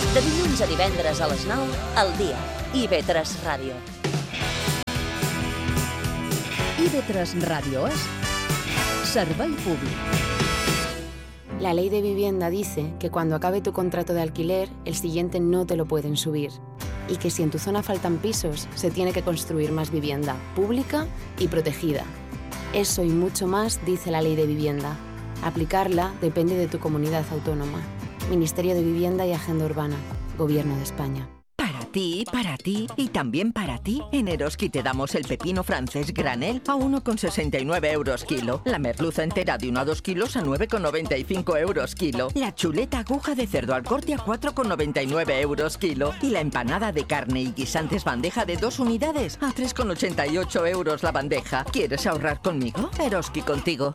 De dilluns a divendres a les 9, al dia. IB3 Ràdio. IB3 Radio es servei públic. La ley de vivienda dice que cuando acabe tu contrato de alquiler, el siguiente no te lo pueden subir. Y que si en tu zona faltan pisos, se tiene que construir más vivienda pública y protegida. Eso y mucho más dice la ley de vivienda. Aplicarla depende de tu comunidad autónoma. Ministerio de Vivienda y Agenda Urbana. Gobierno de España. Para ti y también para ti, en Eroski te damos el pepino francés granel a 1,69 euros kilo, la merluza entera de 1 a 2 kilos a 9,95 euros kilo, la chuleta aguja de cerdo al corte a 4,99 euros kilo y la empanada de carne y guisantes bandeja de 2 unidades a 3,88 euros la bandeja. ¿Quieres ahorrar conmigo? Eroski contigo.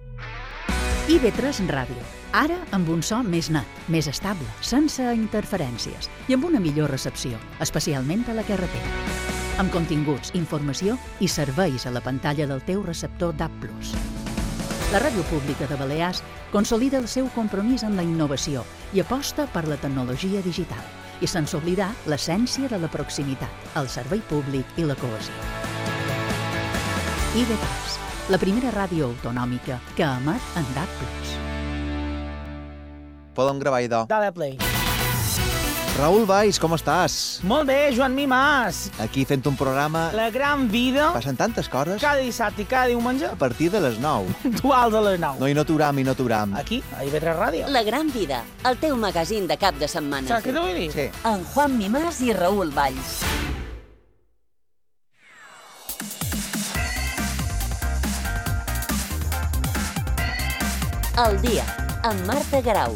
IB3 Ràdio. Ara amb un so més net, més estable, sense interferències i amb una millor recepció, especialment a la carretera. Amb continguts, informació i serveis a la pantalla del teu receptor DAB+. La Ràdio Pública de Balears consolida el seu compromís amb la innovació i aposta per la tecnologia digital. I sense oblidar l'essència de la proximitat, el servei públic i la cohesió. IB3, la primera ràdio autonòmica que emet en DAB+. Podem gravar, idò. Dale play. Raül Valls, com estàs? Molt bé, Joan Mimàs. Aquí fent un programa... La gran vida. Passen tantes coses. Cada dissabte i cada diumenge. A partir de les 9. Puntual de les 9. No, i no aturam. Aquí, a IB3 Ràdio. La gran vida, el teu magazín de cap de setmana. Saps què t'ho vull dir? Sí. En Juan Mimàs i Raül Valls. El dia, amb Marta Garau.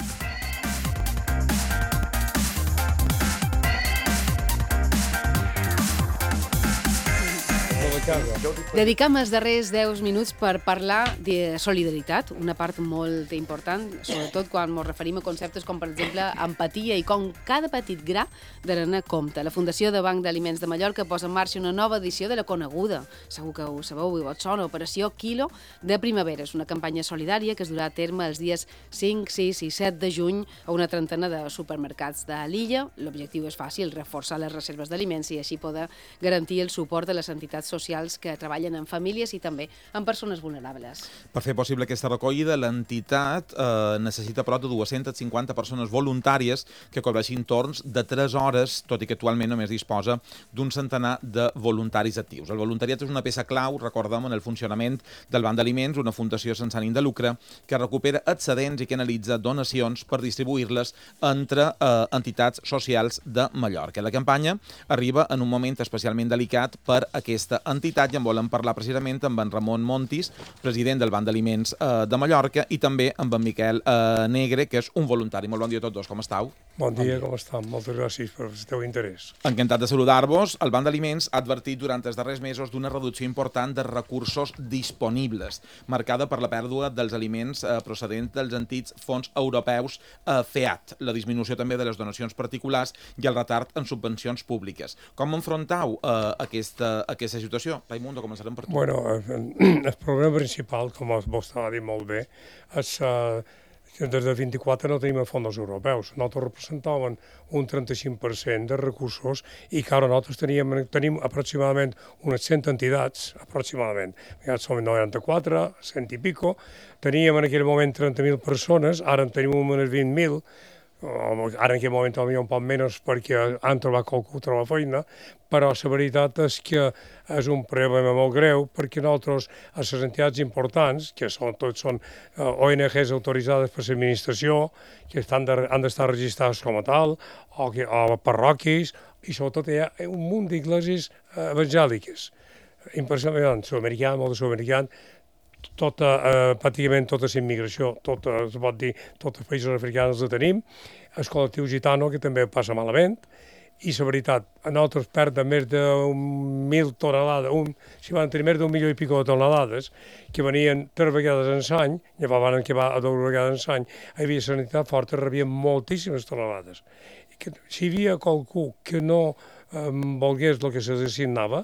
Dedicam els darrers 10 minuts per parlar de solidaritat, una part molt important, sobretot quan ens referim a conceptes com, per exemple, empatia i com cada petit gra d'anar a compte. La Fundació de Banc d'Aliments de Mallorca posa en marxa una nova edició de la coneguda, segur que ho sabeu i vos sona, Operació Quilo de Primavera. És una campanya solidària que es durà a terme els dies 5, 6 i 7 de juny a una trentena de supermercats de l'illa. L'objectiu és fàcil, reforçar les reserves d'aliments i així poder garantir el suport de les entitats socials que treballen en famílies i també en persones vulnerables. Per fer possible aquesta recollida, l'entitat necessita prop de 250 persones voluntàries que cobreixin torns de 3 hores, tot i que actualment només disposa d'un centenar de voluntaris actius. El voluntariat és una peça clau, recordem, en el funcionament del Banc d'Aliments, una fundació sense ànim de lucre que recupera excedents i que analitza donacions per distribuir-les entre entitats socials de Mallorca. La campanya arriba en un moment especialment delicat per aquesta entitat i en volem parlar precisament amb en Ramon Montis, president del Banc d'Aliments de Mallorca, i també amb en Miquel Negre, que és un voluntari. Molt bon dia a tots dos, com estàu? Bon dia, com estan? Moltes gràcies per el teu interès. Encantat de saludar-vos. El Banc d'Aliments ha advertit durant els darrers mesos d'una reducció important de recursos disponibles, marcada per la pèrdua dels aliments procedents dels antics fons europeus FEAD, la disminució també de les donacions particulars i el retard en subvencions públiques. Com enfrontau aquesta situació? Raimundo, començarem per tu. Bueno, el problema principal, com vostè ha dit molt bé, és que des del 24 no tenim fons europeus. Nosaltres representaven un 35% de recursos i que ara nosaltres tenim aproximadament unes 100 entitats, aproximadament. Ja som 94, 100 i pico. Teníem en aquell moment 30.000 persones, ara en tenim unes 20.000, ara en aquell moment potser un poc menys perquè han trobat qualcú que troba feina, però la veritat és que és un problema molt greu perquè nosaltres, a les entitats importants, que tots són ONGs autoritzades per l'administració, que han d'estar registrades com a tal, o parròquies, i sobretot hi ha un munt d'iglesis evangèliques. Impressionant, sud-americans, molt de sud-americans, pràcticament tota la immigració, es pot dir, tots els països africans els tenim, el col·lectiu gitano, que també passa malament, i la veritat, nosaltres perdem més de 1.000 tonelades, si van tenir més d'un milió i pico de tonelades, que venien 3 vegades en l'any, llevaven que va a 2 vegades en l'any, hi havia sanitat forta, rebien moltíssimes tonelades. I que, si hi havia qualcú que no volgués el que se designava,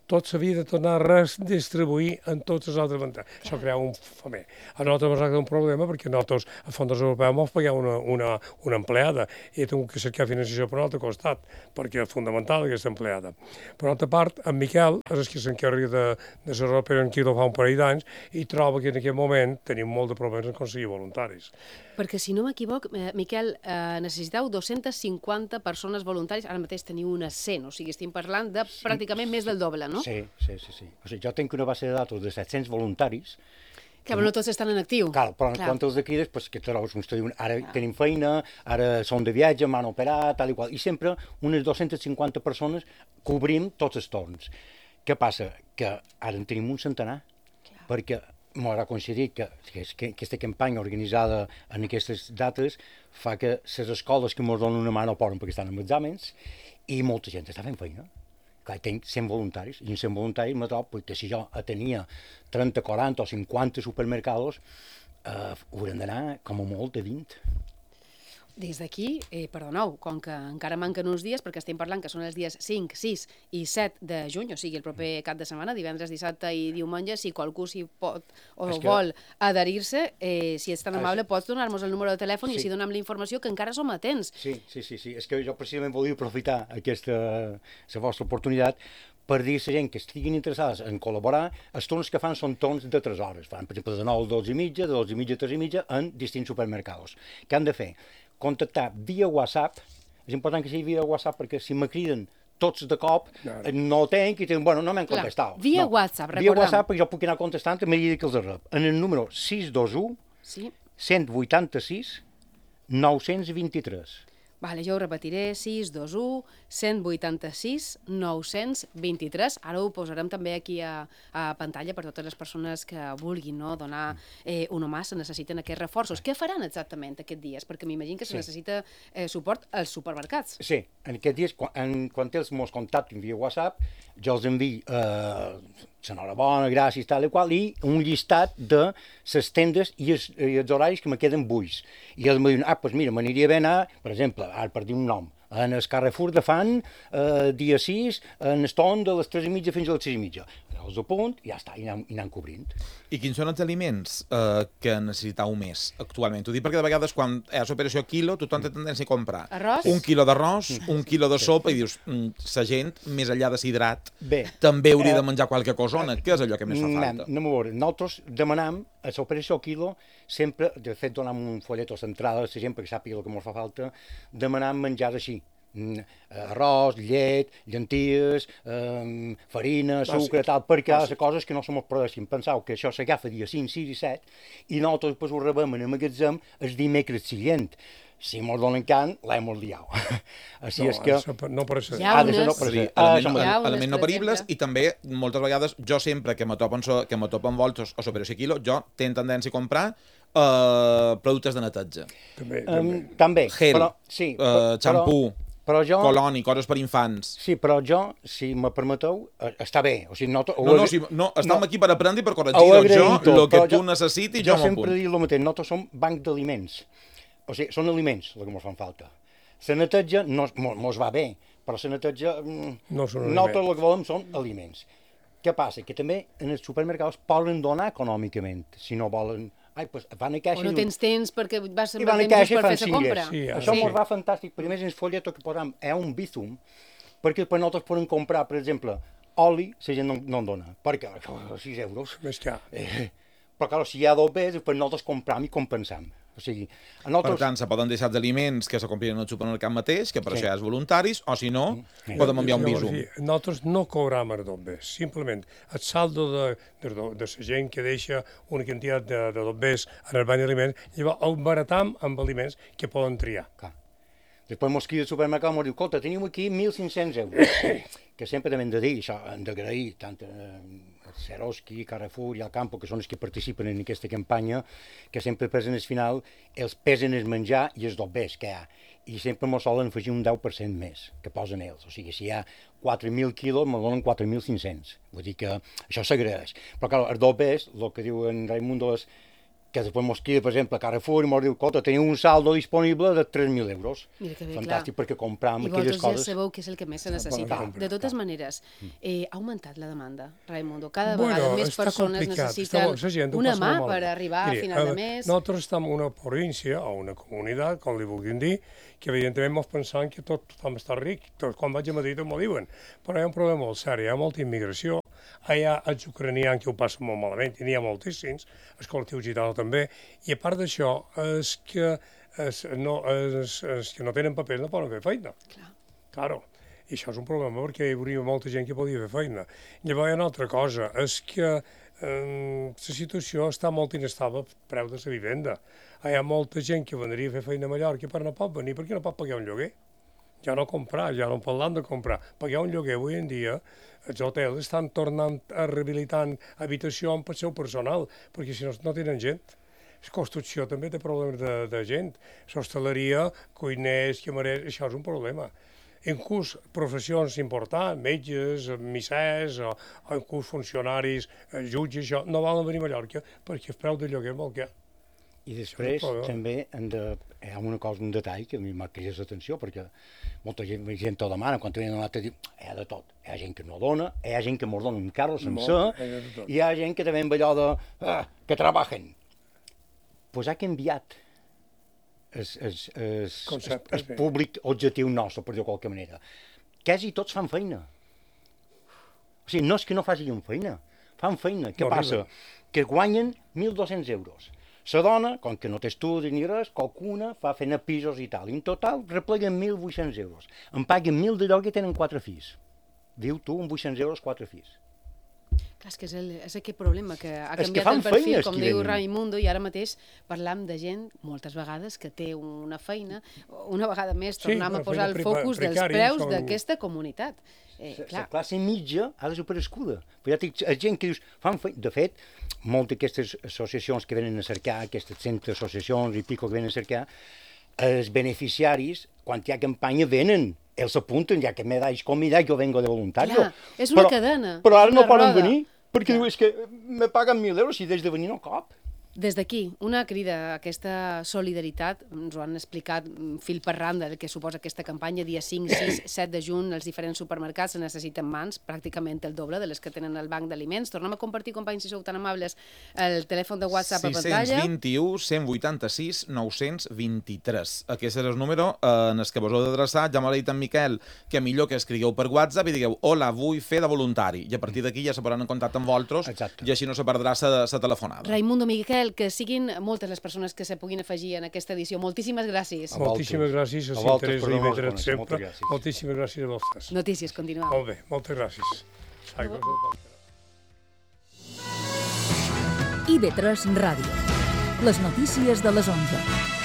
tot s'havia de tornar a redistribuir en tots els altres ventants. Això crea un femer. A nosaltres ens ha un problema perquè nosaltres, a fons europeus, ens paguem una empleada i he tingut que cercar financiació per un altre costat, perquè és fundamental aquesta empleada. Per altra part, en Miquel és el que s'encarrega de la ropa en Quilo fa un parell d'anys i troba que en aquest moment tenim molt de problemes en aconseguir voluntaris. Perquè, si no m'equivoc, Miquel, necessiteu 250 persones voluntàries, ara mateix teniu unes 100, o sigui, estem parlant de pràcticament més del doble, no? Sí. O sigui, jo tinc una base de datos de 700 voluntaris. Que no tots estan en actiu. Clar, però quan els de crides, pues, que trobes, uns te diuen, ara tenim feina, ara són de viatge, m'han operat, tal i qual. I sempre unes 250 persones cobrim tots els torns. Què passa? Que ara en tenim un centenar, perquè m'haurà coincidit que aquesta campanya organitzada en aquestes dates fa que les escoles que ens donen una mà no poden perquè estan en exàmens i molta gent està fent feina. Clar, tinc 100 voluntaris, i en 100 voluntaris me trobo que si jo tenia 30, 40 o 50 supermercados, haurem d'anar com a molt de 20. Des d'aquí, perdoneu, com que encara manquen uns dies, perquè estem parlant que són els dies 5, 6 i 7 de juny, o sigui, el proper cap de setmana, divendres, dissabte i diumenge, si qualcú s'hi pot o vol adherir-se, si ets tan amable, pots donar-nos el número de telèfon i així donem la informació que encara som atents. Sí. És que jo precisament volia aprofitar la vostra oportunitat per dir a la gent que estiguin interessades en col·laborar. Els torns que fan són torns de 3 hores. Fan, per exemple, de 9 a 12 i mitja, de 12 i mitja a 3 i mitja, en distints supermercados. Què han de fer? Contactar via WhatsApp. És important que sigui via WhatsApp perquè si me criden tots de cop, no tenc i diuen, bueno, no m'han contestat. Via WhatsApp, recordem. Via WhatsApp, perquè jo puc anar contestant a medida que els rep. En el número 621 186 923. Vale, jo ho repetiré, 621 186 923. Ara ho posarem també aquí a pantalla per totes les persones que vulguin donar una mà, se necessiten aquests reforços. Què faran exactament aquests dies? Perquè m'imagino que se necessita suport als supermercats. Sí, en aquests dies, quan ells ens contactin via WhatsApp, jo els envio enhorabona, gràcies, tal i qual, i un llistat de les tendes i els horaris que me queden buits. I ells me diuen, doncs mira, m'aniria bé anar, per exemple, ara per dir un nom, en el Carrefour de Fan, dia 6, en el torn de les 3 i mitja fins a les 6 i mitja. Els apunt i ja està, i anem cobrint. I quins són els aliments que necessitau més actualment? T'ho dic perquè de vegades quan és operació quilo tothom té tendència a comprar un quilo d'arròs, un quilo de sopa i dius, la gent, més enllà de l'hidrat, també hauria de menjar qualque cosona. Què és allò que més fa falta? Anem a veure, nosaltres demanam a l'operació quilo sempre, de fet donem un folleto central a la gent perquè sàpiga el que ens fa falta, demanam menjar així. Arròs, llet, llenties, farina, sucre, tal, perquè hi ha coses que no se mos produeixin. Penseu que això s'agafa dia 5, 6 i 7 i nosaltres després ho rebem en el magatzem el dimecres següent. Si mos donen can, l'hem liat. Així és que... No per ser. Elements no peribles i també, moltes vegades, jo sempre que me topen voltes o superació quilo, jo tenc tendència a comprar productes de neteja. També. Gel, xampú, coloni, coses per infants. Sí, però jo, si me permeteu, està bé. O sigui, estem aquí per aprendre i per corregir. Jo, el que tu necessitis, jo m'ho apunt. Jo sempre dic el mateix, nosaltres som banc d'aliments. O sigui, són aliments el que ens fan falta. La neteja mos va bé, però la neteja... Nosaltres el que volem són aliments. Què passa? Que també en els supermercats poden donar econòmicament, si no volen... van a caixa... O no tens temps perquè vas a caixa per fer la compra. Això ens va fantàstic. Primer, en el folleto que posam hi ha un Bizum, perquè per nosaltres podem comprar, per exemple, oli, la gent no en dona, perquè 6 euros. Més car. Però, clar, si hi ha 2 veces, per nosaltres compram i compensam. O sigui, per tant, se poden deixar els aliments que se comprin al supermercat mateix, que per això hi ha els voluntaris, o si no, podem enviar un Bizum. Nosaltres no cobram els dobbers, simplement el saldo de la gent que deixa una quantitat de dobbers en el banc d'aliments, llavors el baratam amb aliments que poden triar. Després mos crida al supermercat i mos diu, escolta, tenim aquí 1.500 euros, que sempre hem de dir, això, hem d'agrair tant Seroski, Carrefour i Alcampo, que són els que participen en aquesta campanya, que sempre pesen al final, els pesen el menjar i els dobbers que hi ha. I sempre ens solen afegir un 10% més que posen ells. O sigui, si hi ha 4.000 quilos, me donen 4.500. Vull dir que això s'agraeix. Però, clar, els dobbers, el que diu en Raimundo és que després mos queda, per exemple, a Carrefour i mos diu, escolta, teniu un saldo disponible de 3.000 euros. Mira que bé, fantàstic, clar. perquè compram I aquelles vosaltres coses... ja sabeu que és el que més se necessita. De totes maneres, ha augmentat la demanda, Raimundo. Cada vegada més persones necessiten una mà per arribar a final de mes. Nosaltres estem en una província o una comunitat, com li vulguin dir, que evidentment mos pensam que tothom està ric. Quan vaig a Madrid m'ho diuen. Però hi ha un problema molt seri, hi ha molta immigració. Hi ha els ucranians que ho passen molt malament, i n'hi ha moltíssims, el col·lectiu gitano també, i a part d'això, els que no tenen papers no poden fer feina. Claro. I això és un problema perquè hi hauria molta gent que podia fer feina. Llavors hi ha una altra cosa, és que la situació està molt inestable al preu de la vivenda. Hi ha molta gent que vendria a fer feina a Mallorca però no pot venir perquè no pot pagar un lloguer. Ja no comprar, ja no parlant de comprar. Pagar un lloguer avui en dia, els hotels estan tornant a rehabilitant habitacions per seu personal, perquè si no tenen gent. La construcció també té problemes de gent. L'hostaleria, cuiners, camarers, això és un problema. Inclús professions importants, metges, missers, o inclús funcionaris, jutges, això, no volen venir a Mallorca perquè el preu de lloguer és molt car. I després també hi ha una cosa, un detall que a mi m'ha cridat l'atenció, perquè molta gent ho demana, quan venen a l'altre diu, hi ha de tot. Hi ha gent que no dona, hi ha gent que mos dona un carro sencer, i hi ha gent que també amb allò de que treballen. Pues ha canviat el públic objectiu nostre, per dir-ho de qualque manera. Quasi tots fan feina. O sigui, no és que no facin feina, fan feina. Què passa? Que guanyen 1.200 euros. La dona, com que no té estudis ni res, qualcuna fa feina a pisos i tal. En total repleguen 1.800 euros. Em paguen 1.000 de lloguer i tenen 4 fills. Diu tu, amb 800 euros, 4 fills. Clar, és que és aquest problema, que ha canviat el perfil, com diu Raimundo, i ara mateix parlam de gent, moltes vegades, que té una feina, una vegada més tornem a posar el focus dels preus d'aquesta comunitat. La classe mitja ha desapareguda. Però ja dic, gent que dius, fan feina. De fet, moltes d'aquestes associacions que venen a cercar, aquestes 100 associacions i pico que venen a cercar, els beneficiaris, quan hi ha campanya, venen. Ells s'apunten, ja que me dais comida, jo vengo de voluntario. És una cadena. Però ara no poden venir, perquè diu, és que me paguen 1.000 euros i des de venir no cop. Des d'aquí, una crida a aquesta solidaritat, ens ho han explicat fil per randa del que suposa aquesta campanya, dia 5, 6, 7 de juny, els diferents supermercats se necessiten mans, pràcticament el doble de les que tenen el banc d'aliments. Tornem a compartir, companys, si sou tan amables, el telèfon de WhatsApp a pantalla. 621 186 923. Aquest és el número en el que vos heu d'adreçar. Ja m'ha dit en Miquel que millor que escrigueu per WhatsApp i digueu, hola, vull fer de voluntari. I a partir d'aquí ja se posaran en contacte amb vosaltres i així no se perdrà la telefonada. Raimundo, Miquel, que siguin moltes les persones que se puguin afegir en aquesta edició. Moltíssimes gràcies. Moltíssimes gràcies, a l'interès d'IV3 sempre. Moltíssimes gràcies a vostres. Notícies, continuem. Molt bé, moltes gràcies. IB3 Ràdio. Les notícies de les 11.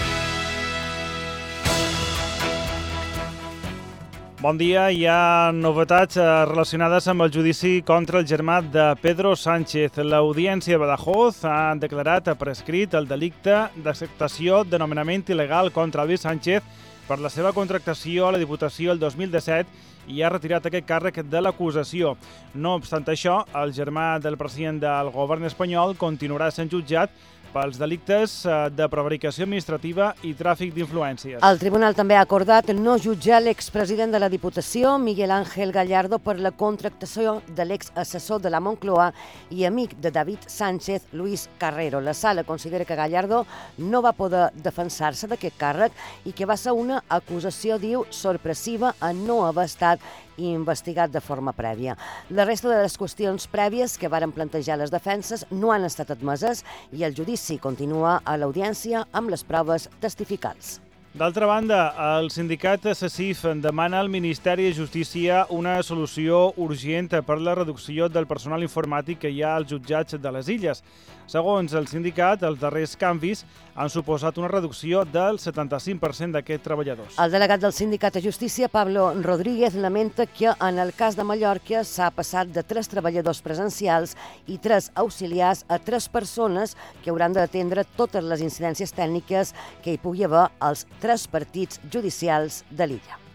Bon dia. Hi ha novetats relacionades amb el judici contra el germà de Pedro Sánchez. L'Audiència de Badajoz ha declarat prescrit el delicte d'acceptació de nomenament il·legal contra Luis Sánchez per la seva contractació a la Diputació el 2017 i ha retirat aquest càrrec de l'acusació. No obstant això, el germà del president del govern espanyol continuarà sent jutjat pels delictes de prevaricació administrativa i tràfic d'influències. El tribunal també ha acordat no jutjar l'expresident de la Diputació, Miguel Ángel Gallardo, per la contractació de l'exassessor de la Moncloa i amic de David Sánchez, Luis Carrero. La sala considera que Gallardo no va poder defensar-se d'aquest càrrec i que va ser una acusació, diu, sorpressiva en no haver estat investigat de forma prèvia. La resta de les qüestions prèvies que varen plantejar les defenses no han estat admeses i el judici continua a l'audiència amb les proves testificals. D'altra banda, el sindicat SESIF demana al Ministeri de Justícia una solució urgent per la reducció del personal informàtic que hi ha als jutjats de les Illes. Segons el sindicat, els darrers canvis han suposat una reducció del 75% d'aquests treballadors. El delegat del Sindicat de Justícia, Pablo Rodríguez, lamenta que en el cas de Mallorca s'ha passat de 3 treballadors presencials i 3 auxiliars a 3 persones que hauran d'atendre totes les incidències tècniques que hi pugui haver als 3 partits judicials de l'illa.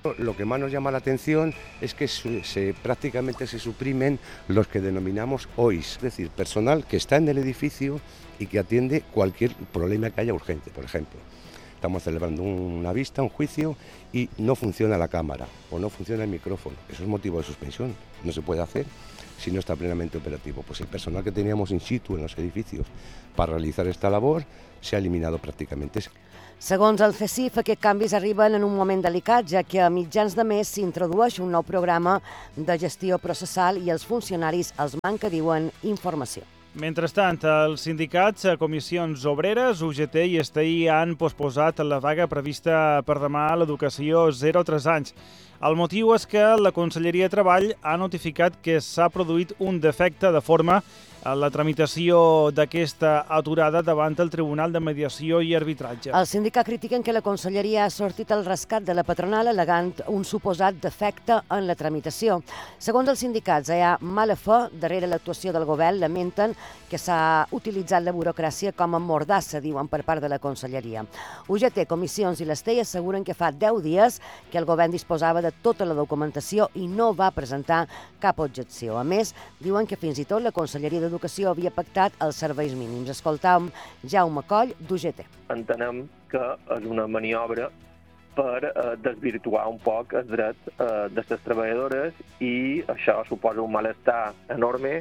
Lo que más nos llama la atención es que prácticamente se suprimen los que denominamos OIS, es decir, personal que está en el edificio y que atiende cualquier problema que haya urgente. Por ejemplo, estamos celebrando una vista, un juicio, y no funciona la cámara o no funciona el micrófono. Eso es motivo de suspensión, no se puede hacer si no está plenamente operativo. Pues el personal que teníamos in situ en los edificios para realizar esta labor se ha eliminado pràcticament. Segons el CECIF, aquests canvis arriben en un moment delicat, ja que a mitjans de mes s'introdueix un nou programa de gestió processal i els funcionaris els manca, diuen, informació. Mentrestant, els sindicats, comissions obreres, UGT i STI han posposat la vaga prevista per demà a l'educació 0-3 anys. El motiu és que la Conselleria de Treball ha notificat que s'ha produït un defecte de forma en la tramitació d'aquesta aturada davant el Tribunal de Mediació i Arbitratge. Els sindicats critiquen que la Conselleria ha sortit al rescat de la patronal al·legant un suposat defecte en la tramitació. Segons els sindicats, hi ha mala fe darrere l'actuació del govern. Lamenten que s'ha utilitzat la burocràcia com a mordassa, diuen, per part de la Conselleria. UGT, comissions i l'ESTEI asseguren que fa 10 dies que el govern disposava de tota la documentació i no va presentar cap objecció. A més, diuen que fins i tot la Conselleria d'Educació havia pactat els serveis mínims. Escoltàvem Jaume Coll, d'UGT. Entenem que és una maniobra per desvirtuar un poc el dret de les treballadores i això suposa un malestar enorme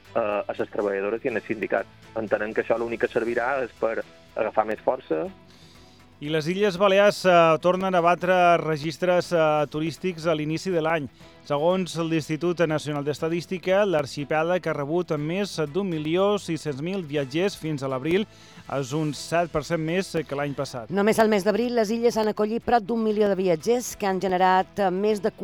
a les treballadores i en els sindicats. Entenem que això l'únic que servirà és per agafar més força. I les Illes Balears tornen a batre registres turístics a l'inici de l'any. Segons l'Institut Nacional d'Estadística, l'arxipèlag ha rebut més d'1.600.000 viatgers fins a l'abril, és un 7% més que l'any passat. Només al mes d'abril, les illes han acollit prop d'1 milió de viatgers que han generat més de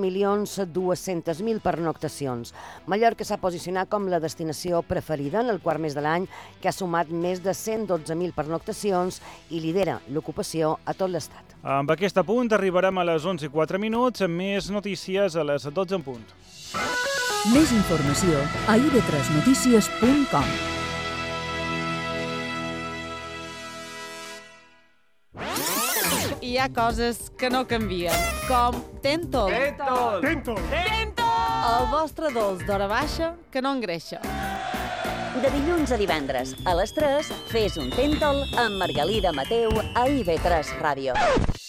4.200.000 pernoctacions. Mallorca s'ha posicionat com la destinació preferida en el quart mes de l'any, que ha sumat més de 112.000 pernoctacions i lidera l'ocupació a tot l'estat. Amb aquest apunt arribarem a les 11:04, més notícies a les 12 en punt. Més informació a ib3notícies.com. Hi ha coses que no canvien, com Tentol. Tentol! El vostre dolç d'hora baixa que no engreixa. De dilluns a divendres, a les 3, fes un Tentol amb Margalida Mateu a IB3 Ràdio.